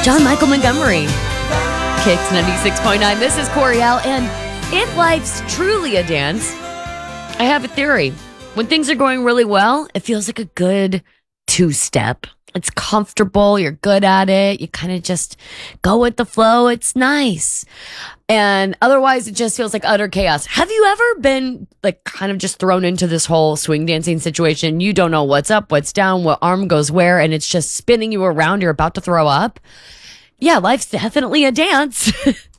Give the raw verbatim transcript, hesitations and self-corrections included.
John Michael Montgomery. Kicks ninety-six point nine. This is Coriel, and if life's truly a dance, I have a theory. When things are going really well, it feels like a good two-step. It's comfortable. You're good at it. You kind of just go with the flow. It's nice. And otherwise, it just feels like utter chaos. Have you ever been like kind of just thrown into this whole swing dancing situation? You don't know what's up, what's down, what arm goes where, and it's just spinning you around. You're about to throw up. Yeah, life's definitely a dance.